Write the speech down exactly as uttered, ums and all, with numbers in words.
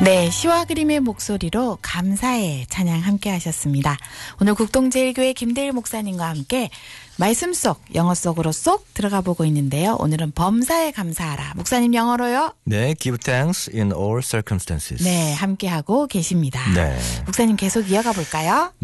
네, 시와 그림의 목소리로 감사의 찬양 함께 하셨습니다. 오늘 국동제일교회 김대일 목사님과 함께 말씀 속, 영어 속으로 쏙 들어가 보고 있는데요. 오늘은 범사에 감사하라. 목사님 영어로요? 네, give thanks in all circumstances. 네, 함께 하고 계십니다. 네. 목사님 계속 이어가 볼까요?